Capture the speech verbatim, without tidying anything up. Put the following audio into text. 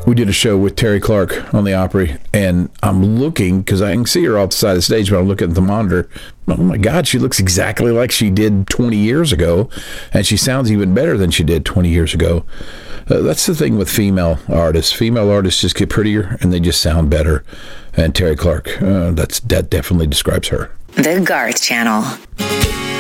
we did a show with Terry Clark on the Opry, and I'm looking, because I can see her off the side of the stage, but I'm looking at the monitor. Oh, my God, she looks exactly like she did twenty years ago, and she sounds even better than she did twenty years ago. Uh, that's the thing with female artists. Female artists just get prettier, and they just sound better. And Terry Clark, uh, that's that definitely describes her. The Garth Channel.